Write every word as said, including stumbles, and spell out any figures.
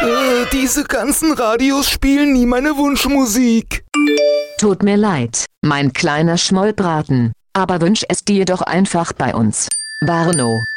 Äh, diese ganzen Radios spielen nie meine Wunschmusik. Tut mir leid, mein kleiner Schmollbraten, aber wünsch es dir doch einfach bei uns. Warno.